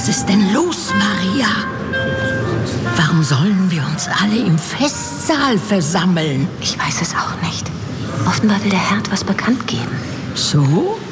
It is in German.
Was ist denn los, Maria? Warum sollen wir uns alle im Festsaal versammeln? Ich weiß es auch nicht. Offenbar will der Herr etwas bekannt geben. So?